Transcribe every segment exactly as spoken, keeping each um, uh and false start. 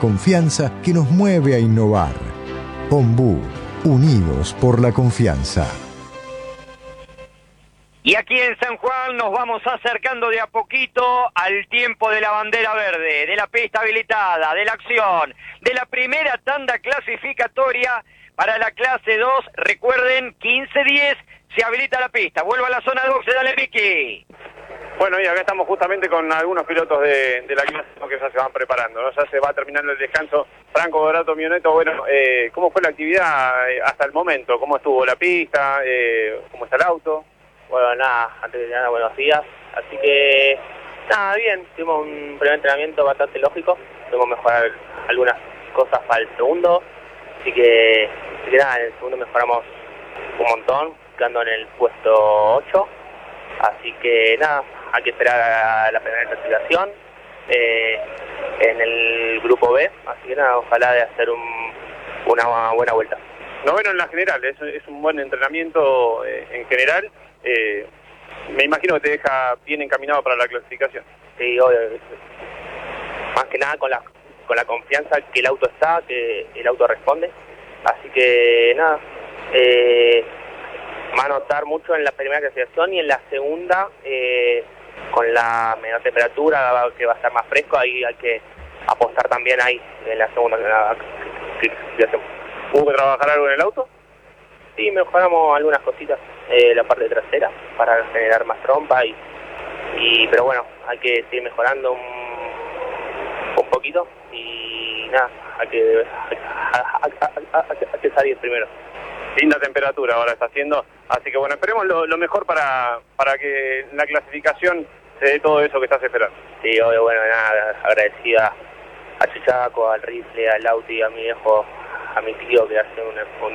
confianza que nos mueve a innovar. Ombú, unidos por la confianza. Y aquí en San Juan nos vamos acercando de a poquito al tiempo de la bandera verde, de la pista habilitada, de la acción, de la primera tanda clasificatoria para la clase dos. Recuerden, quince diez se habilita la pista. Vuelvo a la zona doce, dale Vicky. Bueno, y acá estamos justamente con algunos pilotos de, de la clase que ya se van preparando, ¿no? Ya se va terminando el descanso. Franco Dorato Mioneto, bueno, eh, ¿cómo fue la actividad hasta el momento? ¿Cómo estuvo la pista? Eh, ¿Cómo está el auto? Bueno, nada, antes de nada, buenos días. Así que, nada, bien. Tuvimos un primer entrenamiento bastante lógico. Tuvimos que mejorar algunas cosas para el segundo. Así que, así que nada, en el segundo mejoramos un montón, quedando en el puesto ocho. Así que, nada, hay que esperar a la primera clasificación eh, en el grupo B. Así que, nada, ojalá de hacer un, una buena vuelta. Noveno en la general, es, es un buen entrenamiento eh, en general. Eh, me imagino que te deja bien encaminado para la clasificación. Sí, obvio. Más que nada con la con la confianza que el auto está, que el auto responde. Así que nada, eh, va a notar mucho en la primera clasificación y en la segunda, eh, con la menor temperatura, que va a estar más fresco, ahí hay que apostar también ahí en la segunda clasificación. ¿Hubo que trabajar algo en el auto? Sí, mejoramos algunas cositas, eh, la parte trasera para generar más trompa y, y pero bueno, hay que seguir mejorando un, un poquito y nada, hay que, hay, hay, hay que salir primero. Linda temperatura ahora está haciendo, así que bueno, esperemos lo, lo mejor para, para que en la clasificación se dé todo eso que estás esperando. Sí, obvio, bueno, nada, agradecida a Chuchaco, al Rifle, al Lauti, a mi viejo, a mi tío que hace un,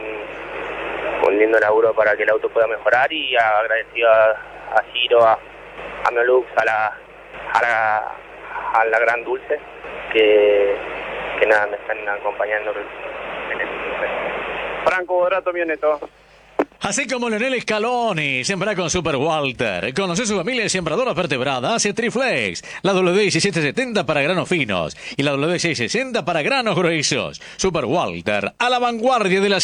un, un lindo laburo para que el auto pueda mejorar, y agradecido a, a Giro, a, a Miolux, a la, a la a la Gran Dulce, que, que nada, me están acompañando en el Franco Dorato Mioneto. Así como Leonel Scaloni, siembra con Super Walter. Conoce su familia de sembradoras vertebradas, hace Triflex, la W diecisiete setenta para granos finos y la W seiscientos sesenta para granos gruesos. Super Walter, a la vanguardia de la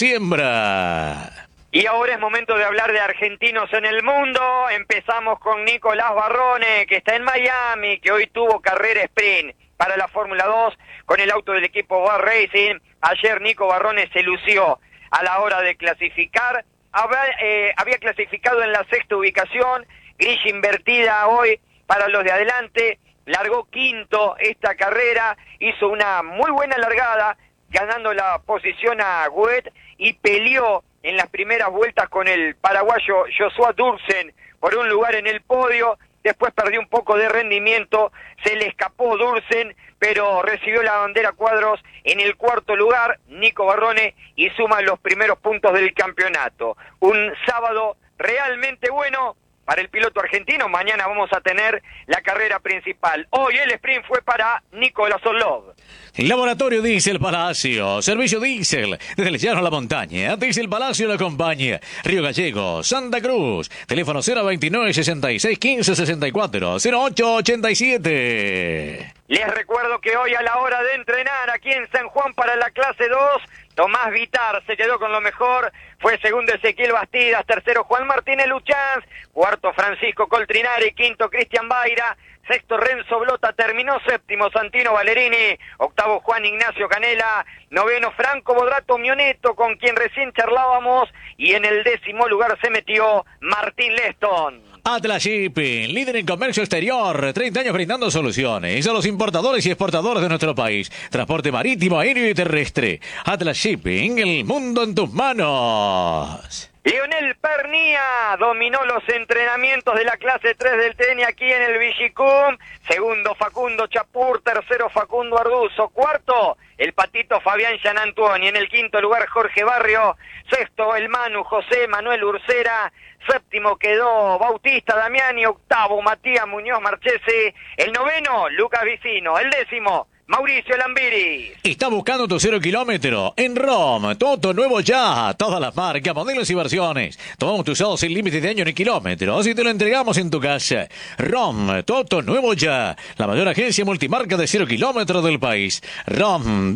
siembra. Y ahora es momento de hablar de argentinos en el mundo. Empezamos con Nicolás Barrone, que está en Miami, que hoy tuvo carrera sprint para la Fórmula dos con el auto del equipo Bar Racing. Ayer Nico Barrone se lució a la hora de clasificar. Había, eh, había clasificado en la sexta ubicación, grilla invertida hoy para los de adelante, largó quinto esta carrera, hizo una muy buena largada, ganando la posición a Wet, y peleó en las primeras vueltas con el paraguayo Joshua Dursen por un lugar en el podio. Después perdió un poco de rendimiento, se le escapó Dursen, pero recibió la bandera cuadros en el cuarto lugar, Nico Barrone, y suma los primeros puntos del campeonato. Un sábado realmente bueno para el piloto argentino. Mañana vamos a tener la carrera principal. Hoy el sprint fue para Nicolás Orlov. Laboratorio Diesel Palacio, servicio diésel desde el llano a la montaña. Diesel Palacio la acompaña. Río Gallegos, Santa Cruz. Teléfono cero veintinueve, sesenta y seis, quince, sesenta y cuatro, cero ocho ochenta y siete. Les recuerdo que hoy a la hora de entrenar aquí en San Juan para la clase dos, Tomás Vitar se quedó con lo mejor, fue segundo Ezequiel Bastidas, tercero Juan Martínez Luchanz, cuarto Francisco Coltrinari, quinto Cristian Baira, sexto Renzo Blota, terminó séptimo Santino Ballerini, octavo Juan Ignacio Canela, noveno Franco Bodrato Mioneto, con quien recién charlábamos, y en el décimo lugar se metió Martín Leston. Atlas Shipping, líder en comercio exterior, treinta años brindando soluciones a los importadores y exportadores de nuestro país. Transporte marítimo, aéreo y terrestre. Atlas Shipping, el mundo en tus manos. Leonel Pernía dominó los entrenamientos de la clase tres del T N aquí en el Vigicum. Segundo Facundo Chapur, tercero Facundo Arduzo, cuarto el Patito Fabián Gianantuoni, en el quinto lugar Jorge Barrio, sexto el Manu José Manuel Ursera, séptimo quedó Bautista Damiani, octavo Matías Muñoz Marchesi, el noveno Lucas Vicino, el décimo Mauricio Lambiri. Está buscando tu cero kilómetro en ROM. Toto nuevo ya. Todas las marcas, modelos y versiones. Tomamos tu usado sin límite de año ni kilómetros y te lo entregamos en tu casa. ROM, Toto nuevo ya. La mayor agencia multimarca de cero kilómetros del país. ROM.